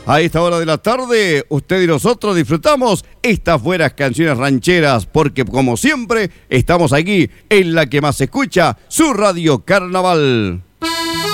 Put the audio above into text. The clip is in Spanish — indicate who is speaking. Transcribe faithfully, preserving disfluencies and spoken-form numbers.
Speaker 1: A esta hora de la tarde, usted y nosotros disfrutamos estas buenas canciones rancheras, porque como siempre, estamos aquí en la que más se escucha, su Radio Carnaval.